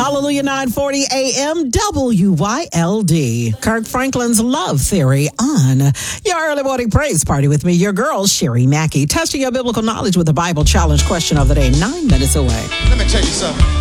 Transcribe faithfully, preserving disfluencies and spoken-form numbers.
Hallelujah, nine forty a.m. W Y L D. Kirk Franklin's Love Theory on your early morning praise party with me, your girl, Sherry Mackey. Testing your biblical knowledge with the Bible challenge question of the day, nine minutes away. Let me tell you something.